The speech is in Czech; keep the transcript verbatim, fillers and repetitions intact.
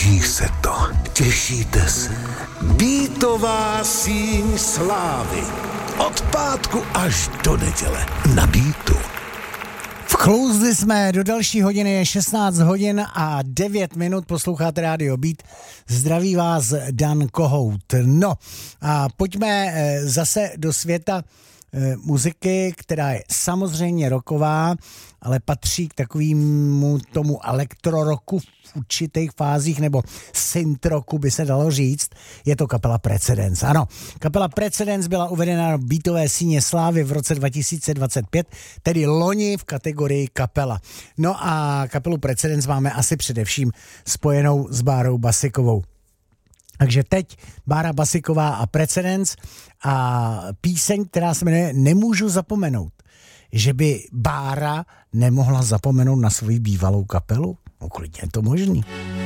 Blíží se to. Těšíte se? Beatová síň slávy. Od pátku až do neděle. Na Beatu. Vklouzli jsme do další hodiny, je šestnáct hodin a devět minut, posloucháte Radio Beat. Zdraví vás Dan Kohout. No a pojďme zase do světa muziky, která je samozřejmě rocková, ale patří k takovému tomu elektroroku v určitých fázích, nebo synth-rocku by se dalo říct. Je to kapela Precedence. Ano, kapela Precedence byla uvedena na Beatové síně slávy v roce dva tisíce dvacet pět, tedy loni v kategorii kapela. No a kapelu Precedence máme asi především spojenou s Bárou Basikovou. Takže teď Bára Basiková a Precedence a píseň, která se jmenuje Nemůžu zapomenout. Že by Bára nemohla zapomenout na svoji bývalou kapelu? No klidně je to možný.